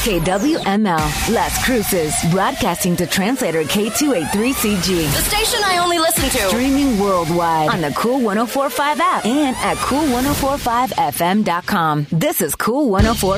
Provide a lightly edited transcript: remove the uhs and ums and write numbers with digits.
KWML, Las Cruces, broadcasting to translator K283CG. The station I only listen to. Streaming worldwide on the Cool 104.5 app and at cool1045fm.com. This is Cool 104.5.